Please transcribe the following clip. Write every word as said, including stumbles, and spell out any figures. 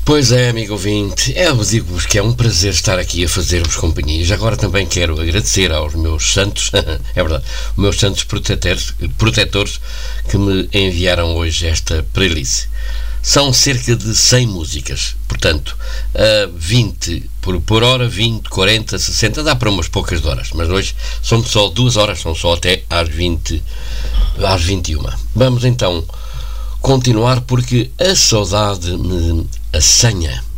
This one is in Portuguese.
Pois é, amigo ouvinte, eu digo-vos que é um prazer estar aqui a fazer-vos companhia. Já agora também quero agradecer aos meus santos, é verdade, os meus santos protetores, protetores que me enviaram hoje esta playlist. São cerca de cem músicas, portanto, uh, vinte por, por hora, vinte, quarenta, sessenta, dá para umas poucas horas, mas hoje são só duas horas, são só até às vinte, às vinte e uma. Vamos então continuar porque a saudade me assanha.